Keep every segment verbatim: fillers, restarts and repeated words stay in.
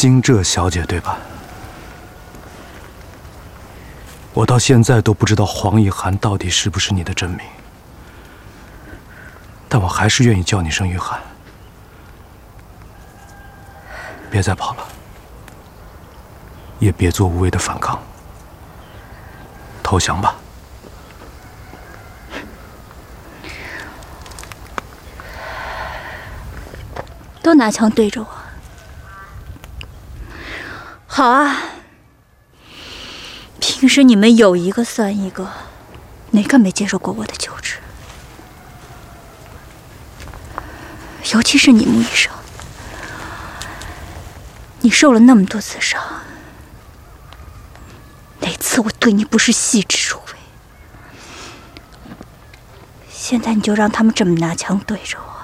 金浙小姐对吧？我到现在都不知道黄以涵到底是不是你的真名，但我还是愿意叫你声玉涵。别再跑了，也别做无谓的反抗，投降吧。 都拿枪对着我，好啊！平时你们有一个算一个，哪个没接受过我的救治？尤其是你穆医生，你受了那么多次伤，哪次我对你不是细致入微？现在你就让他们这么拿枪对着我。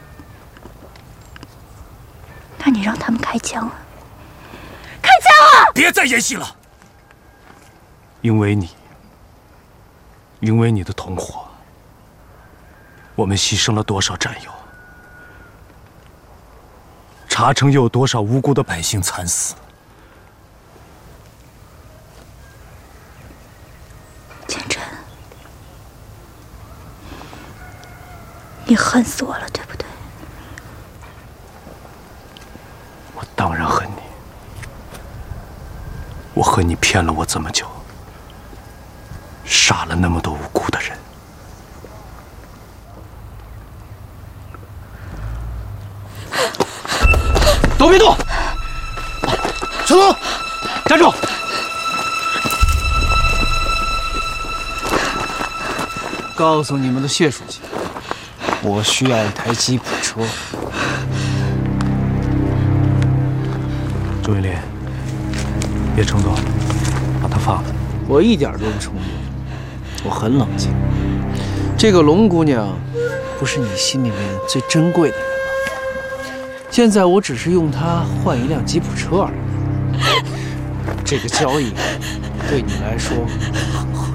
那你让他们开枪啊！开枪啊！ 别再演戏了。因为你，因为你的同伙，我们牺牲了多少战友？茶城又有多少无辜的百姓惨死？ 简琛，你恨死我了，对不对？ 我当然恨你，我恨你骗了我这么久，杀了那么多无辜的人。都别动！小龙，站住！ 告诉你们的谢书记，我需要一台吉普车。 周云林，别冲动，把他放了。 我一点都不冲动，我很冷静。这个龙姑娘，不是你心里面最珍贵的人吗？现在我只是用它换一辆吉普车而已。这个交易对你来说